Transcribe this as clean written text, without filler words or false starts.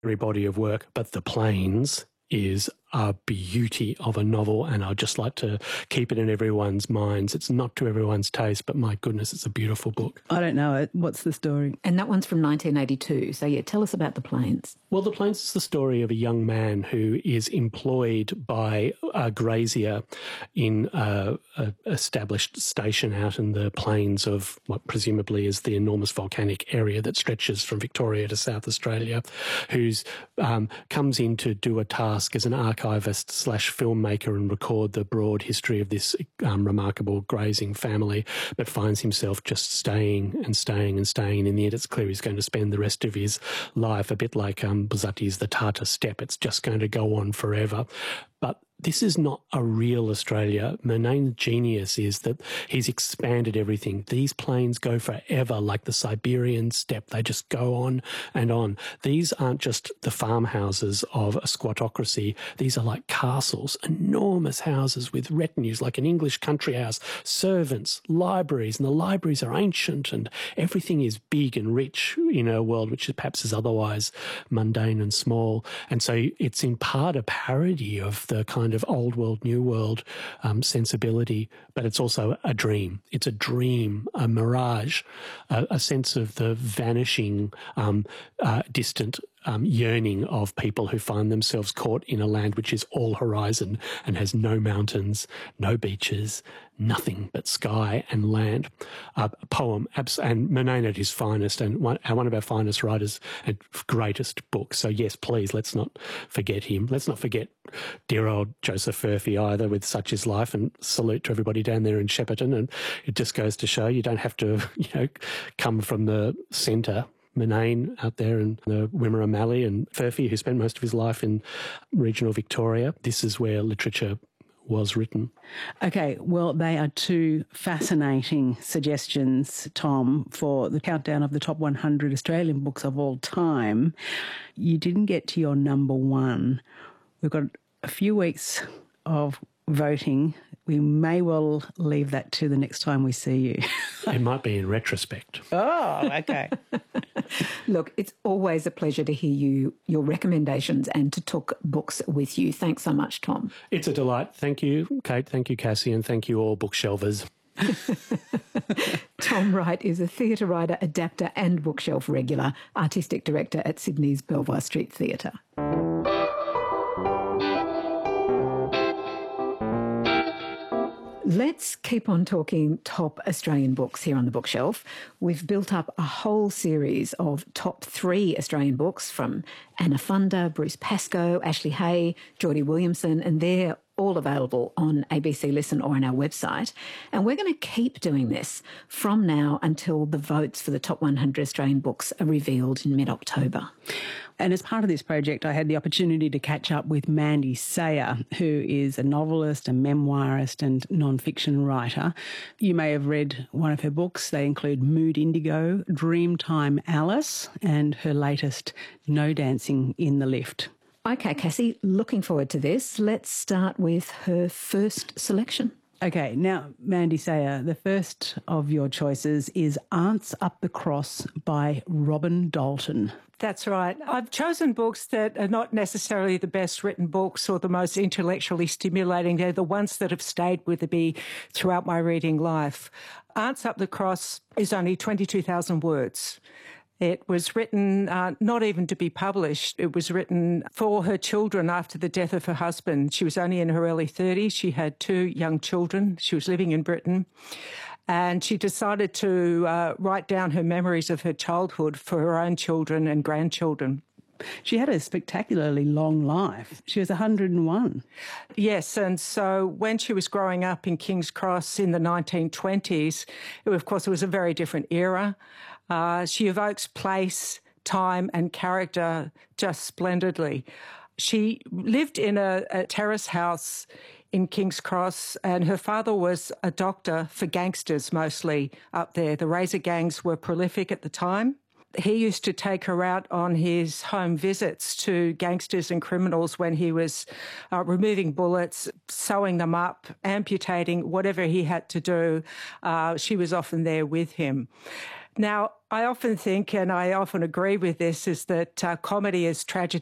body of work, but The Plains is a beauty of a novel, and I'd just like to keep it in everyone's minds. It's not to everyone's taste, but my goodness, it's a beautiful book. I don't know it. What's the story? And that one's from 1982. So, yeah, tell us about The Plains. Well, The Plains is the story of a young man who is employed by a grazier in a established station out in the plains of what presumably is the enormous volcanic area that stretches from Victoria to South Australia, who's comes in to do a task as an archivist/filmmaker and record the broad history of this remarkable grazing family, but finds himself just staying and staying and staying. And in the end, it's clear he's going to spend the rest of his life a bit like Buzzati's The Tartar Steppe. It's just going to go on forever. But this is not a real Australia. Murnane's genius is that he's expanded everything. These plains go forever, like the Siberian steppe. They just go on and on. These aren't just the farmhouses of a squattocracy. These are like castles, enormous houses with retinues, like an English country house, servants, libraries, and the libraries are ancient and everything is big and rich in a world which perhaps is otherwise mundane and small. And so it's in part a parody of the kind of old world, new world sensibility, but it's also a dream. It's a dream, a mirage, a sense of the vanishing, distant yearning of people who find themselves caught in a land which is all horizon and has no mountains, no beaches, nothing but sky and land. A poem, and Murnane at his finest, and one of our finest writers and greatest books. So yes, please, let's not forget him. Let's not forget dear old Joseph Furphy either, with Such Is Life, and salute to everybody down there in Shepparton. And it just goes to show you don't have to, come from the centre. Murnane out there in the Wimmera Mallee, and Furphy, who spent most of his life in regional Victoria. This is where literature was written. Okay, well, they are two fascinating suggestions, Tom, for the countdown of the top 100 Australian books of all time. You didn't get to your number one. We've got a few weeks of voting. We may well leave that to the next time we see you. It might be in retrospect. Oh, okay. Look, it's always a pleasure to hear your recommendations and to talk books with you. Thanks so much, Tom. It's a delight. Thank you, Kate. Thank you, Cassie. And thank you all bookshelvers. Tom Wright is a theatre writer, adapter and bookshelf regular, artistic director at Sydney's Belvoir Street Theatre. Let's keep on talking top Australian books here on the bookshelf. We've built up a whole series of top 3 Australian books from Anna Funder, Bruce Pascoe, Ashley Hay, Geordie Williamson, and they're all available on ABC Listen or on our website. And we're going to keep doing this from now until the votes for the top 100 Australian books are revealed in mid-October. And as part of this project, I had the opportunity to catch up with Mandy Sayer, who is a novelist, a memoirist and non-fiction writer. You may have read one of her books. They include Mood Indigo, Dreamtime Alice, and her latest No Dancing in the Lift. Okay, Cassie, looking forward to this. Let's start with her first selection. Okay, now, Mandy Sayer, the first of your choices is Aunts Up the Cross by Robin Dalton. That's right. I've chosen books that are not necessarily the best written books or the most intellectually stimulating. They're the ones that have stayed with me throughout my reading life. Aunts Up the Cross is only 22,000 words. It was written not even to be published. It was written for her children after the death of her husband. She was only in her early 30s. She had 2 young children. She was living in Britain. And she decided to write down her memories of her childhood for her own children and grandchildren. She had a spectacularly long life. She was 101. Yes, and so when she was growing up in King's Cross in the 1920s, of course, it was a very different era. She evokes place, time and character just splendidly. She lived in a terrace house in King's Cross, and her father was a doctor for gangsters mostly up there. The razor gangs were prolific at the time. He used to take her out on his home visits to gangsters and criminals when he was removing bullets, sewing them up, amputating, whatever he had to do. She was often there with him. Now, I often think, and I often agree with this, is that comedy is tragedy